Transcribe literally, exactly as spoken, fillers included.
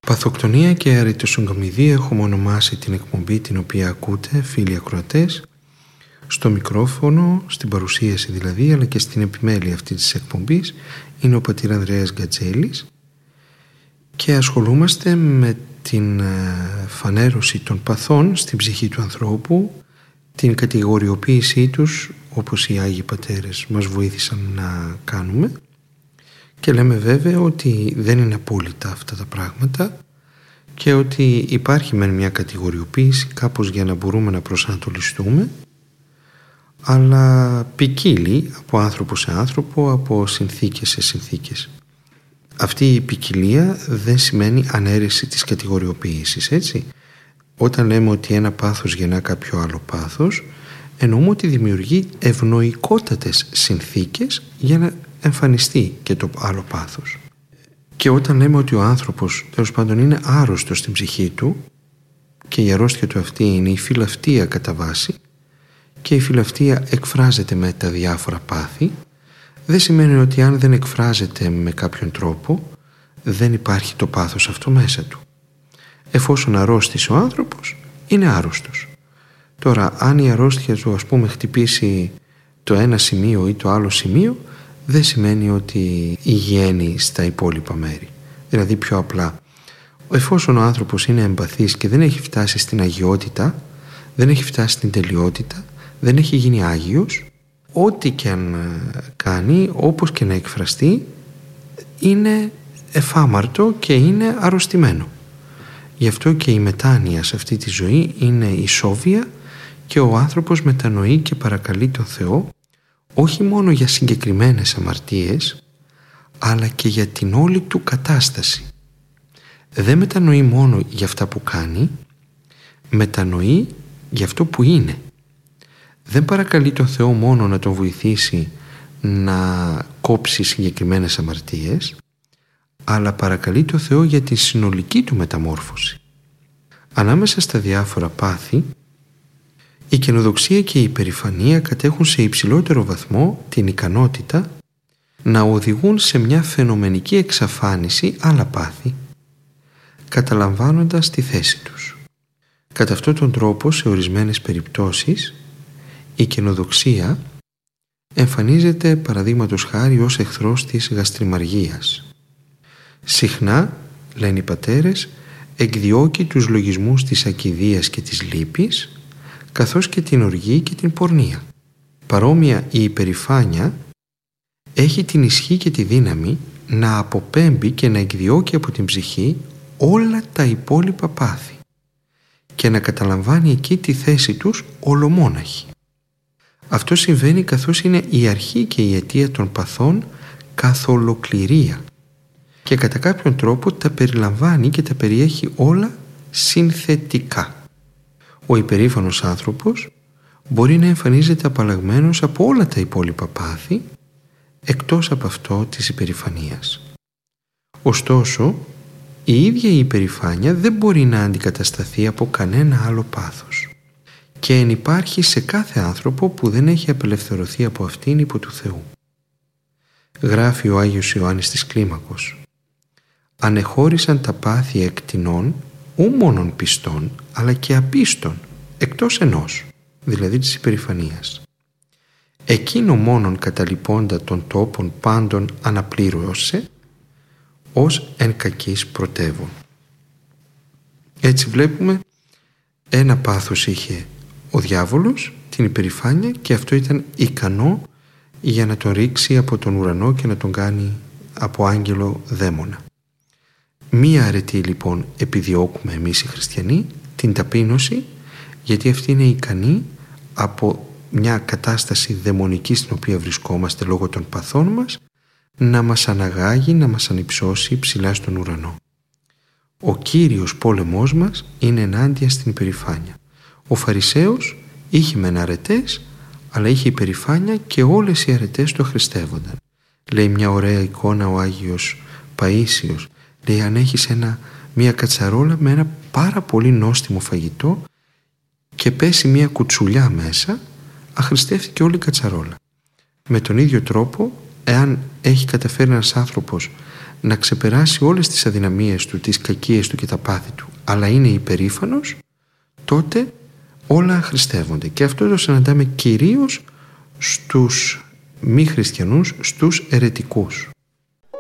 Παθοκτονία και αριτοσυγκομιδία έχουμε ονομάσει την εκπομπή την οποία ακούτε, φίλοι ακροατές, στο μικρόφωνο, στην παρουσίαση δηλαδή, αλλά και στην επιμέλεια αυτή της εκπομπής είναι ο πατήρ Ανδρέας Γκατζέλης και ασχολούμαστε με την φανέρωση των παθών στην ψυχή του ανθρώπου, την κατηγοριοποίησή τους όπως οι Άγιοι Πατέρες μας βοήθησαν να κάνουμε, και λέμε βέβαια ότι δεν είναι απόλυτα αυτά τα πράγματα και ότι υπάρχει μεν μια κατηγοριοποίηση κάπως για να μπορούμε να προσανατολιστούμε, αλλά ποικίλει από άνθρωπο σε άνθρωπο, από συνθήκες σε συνθήκες. Αυτή η ποικιλία δεν σημαίνει ανέρεση της κατηγοριοποίησης, έτσι. Όταν λέμε ότι ένα πάθος γεννά κάποιο άλλο πάθος, εννοούμε ότι δημιουργεί ευνοϊκότατες συνθήκες για να εμφανιστεί και το άλλο πάθος. Και όταν λέμε ότι ο άνθρωπος τέλος πάντων είναι άρρωστος στην ψυχή του και η αρρώστια του αυτή είναι η φιλαυτία κατά βάση και η φιλαυτία εκφράζεται με τα διάφορα πάθη, δεν σημαίνει ότι αν δεν εκφράζεται με κάποιον τρόπο δεν υπάρχει το πάθος αυτό μέσα του. Εφόσον αρρώστησε ο άνθρωπος, είναι άρρωστος. Τώρα αν η αρρώστια του, ας πούμε, χτυπήσει το ένα σημείο ή το άλλο σημείο, δεν σημαίνει ότι υγιένει στα υπόλοιπα μέρη. Δηλαδή πιο απλά, εφόσον ο άνθρωπος είναι εμπαθής και δεν έχει φτάσει στην αγιότητα, δεν έχει φτάσει στην τελειότητα, δεν έχει γίνει Άγιος, ό,τι και αν κάνει, όπως και να εκφραστεί, είναι εφάμαρτο και είναι αρρωστημένο. Γι' αυτό και η μετάνοια σε αυτή τη ζωή είναι ισόβια και ο άνθρωπος μετανοεί και παρακαλεί τον Θεό όχι μόνο για συγκεκριμένες αμαρτίες, αλλά και για την όλη του κατάσταση. Δεν μετανοεί μόνο για αυτά που κάνει, μετανοεί για αυτό που είναι. Δεν παρακαλεί τον Θεό μόνο να τον βοηθήσει να κόψει συγκεκριμένες αμαρτίες, αλλά παρακαλεί τον Θεό για τη συνολική του μεταμόρφωση. Ανάμεσα στα διάφορα πάθη, η καινοδοξία και η υπερηφανία κατέχουν σε υψηλότερο βαθμό την ικανότητα να οδηγούν σε μια φαινομενική εξαφάνιση άλλα πάθη, καταλαμβάνοντας τη θέση τους. Κατά αυτόν τον τρόπο, σε ορισμένες περιπτώσεις, η καινοδοξία εμφανίζεται παραδείγματος χάρη ως εχθρός της γαστριμαργίας. Συχνά, λένε οι πατέρες, εκδιώκει τους λογισμούς της ακηδείας και της λύπης, καθώς και την οργή και την πορνεία. Παρόμοια, η υπερηφάνεια έχει την ισχύ και τη δύναμη να αποπέμπει και να εκδιώκει από την ψυχή όλα τα υπόλοιπα πάθη και να καταλαμβάνει εκεί τη θέση τους ολομόναχη. Αυτό συμβαίνει καθώς είναι η αρχή και η αιτία των παθών καθ' ολοκληρία και κατά κάποιον τρόπο τα περιλαμβάνει και τα περιέχει όλα συνθετικά. Ο υπερήφανος άνθρωπος μπορεί να εμφανίζεται απαλλαγμένος από όλα τα υπόλοιπα πάθη εκτός από αυτό της υπερηφανίας. Ωστόσο, η ίδια η υπερηφάνεια δεν μπορεί να αντικατασταθεί από κανένα άλλο πάθος και ενυπάρχει σε κάθε άνθρωπο που δεν έχει απελευθερωθεί από αυτήν υπό του Θεού. Γράφει ο Άγιος Ιωάννης της Κλίμακος: «Ανεχώρησαν τα πάθη εκτινών ου μόνον πιστών, αλλά και απίστων, εκτός ενός, δηλαδή της υπερηφανίας. Εκείνο μόνον καταλοιπώντα των τόπων πάντων αναπλήρωσε, ως εν κακής πρωτεύων». Έτσι βλέπουμε, ένα πάθος είχε ο διάβολος, την υπερηφάνεια, και αυτό ήταν ικανό για να τον ρίξει από τον ουρανό και να τον κάνει από άγγελο δαίμονα. Μία αρετή λοιπόν επιδιώκουμε εμείς οι χριστιανοί, την ταπείνωση, γιατί αυτή είναι ικανή από μια κατάσταση δαιμονική στην οποία βρισκόμαστε λόγω των παθών μας να μας αναγάγει, να μας ανυψώσει ψηλά στον ουρανό. Ο κύριος πόλεμός μας είναι ενάντια στην υπερηφάνεια. Ο Φαρισαίος είχε μεν αρετές, αλλά είχε υπερηφάνεια και όλες οι αρετές το χρηστεύονταν. Λέει μια ωραία εικόνα ο Άγιος Παΐσιος. Λέει, αν έχεις ένα, μια κατσαρόλα με ένα πάρα πολύ νόστιμο φαγητό και πέσει μια κουτσουλιά μέσα, αχρηστεύτηκε όλη η κατσαρόλα. Με τον ίδιο τρόπο, εάν έχει καταφέρει ένας άνθρωπος να ξεπεράσει όλες τις αδυναμίες του, τις κακίες του και τα πάθη του, αλλά είναι υπερήφανος, τότε όλα αχρηστεύονται. Και αυτό το συναντάμε κυρίως στους μη χριστιανούς, στους αιρετικούς.